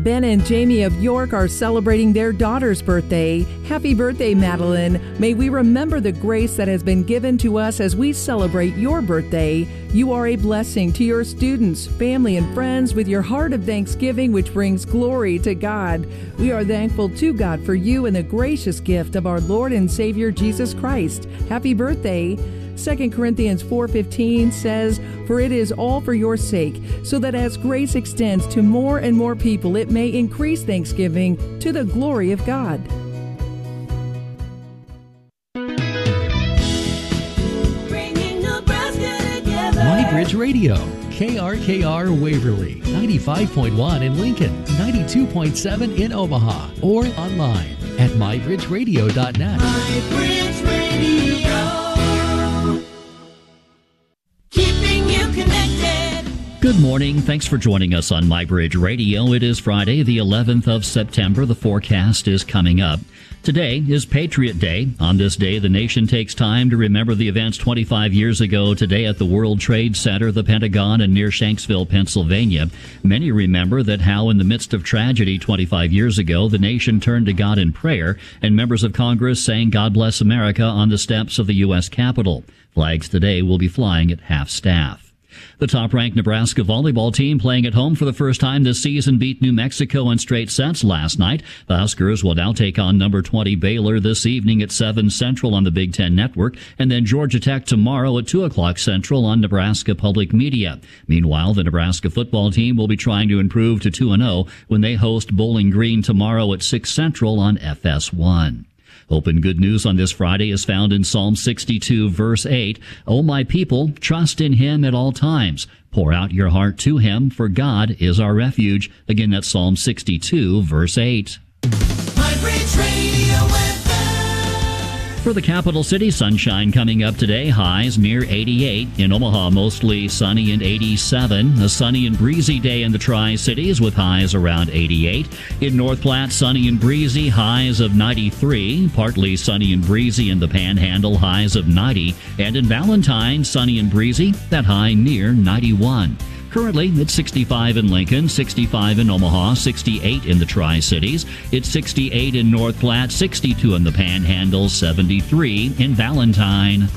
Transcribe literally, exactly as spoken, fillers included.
Ben and Jamie of York are celebrating their daughter's birthday. Happy birthday, Madeline. May we remember the grace that has been given to us as we celebrate your birthday. You are a blessing to your students, family, and friends with your heart of thanksgiving, which brings glory to God. We are thankful to God for you and the gracious gift of our Lord and Savior Jesus Christ. Happy birthday. Second Corinthians four fifteen says, "For it is all for your sake, so that as grace extends to more and more people, it may increase thanksgiving to the glory of God." MyBridge Radio, K R K R Waverly, ninety-five point one in Lincoln, ninety-two point seven in Omaha, or online at my bridge radio dot net. MyBridge Radio. Keeping you connected. Good morning. Thanks for joining us on MyBridge Radio. It is Friday, the eleventh of September. The forecast is coming up. Today is Patriot Day. On this day, the nation takes time to remember the events twenty-five years ago today at the World Trade Center, the Pentagon, and near Shanksville, Pennsylvania. Many remember that how in the midst of tragedy twenty-five years ago, the nation turned to God in prayer, and members of Congress sang "God Bless America" on the steps of the U S Capitol. Flags today will be flying at half-staff. The top-ranked Nebraska volleyball team playing at home for the first time this season beat New Mexico in straight sets last night. The Huskers will now take on number twenty Baylor this evening at seven Central on the Big Ten Network, and then Georgia Tech tomorrow at two o'clock Central on Nebraska Public Media. Meanwhile, the Nebraska football team will be trying to improve to two and oh when they host Bowling Green tomorrow at six Central on F S one. Hope and good news on this Friday is found in Psalm sixty-two, verse eight. "O my people, trust in him at all times. Pour out your heart to him, for God is our refuge." Again, that's Psalm sixty-two, verse eight. MyBridge Radio weather. For the capital city, sunshine coming up today, highs near eighty-eight. In Omaha, mostly sunny and eighty-seven. A sunny and breezy day in the Tri-Cities with highs around eighty-eight. In North Platte, sunny and breezy, highs of ninety-three. Partly sunny and breezy in the Panhandle, highs of ninety. And in Valentine, sunny and breezy, that high near ninety-one. Currently, it's sixty-five in Lincoln, sixty-five in Omaha, sixty-eight in the Tri-Cities. It's sixty-eight in North Platte, sixty-two in the Panhandle, seventy-three in Valentine.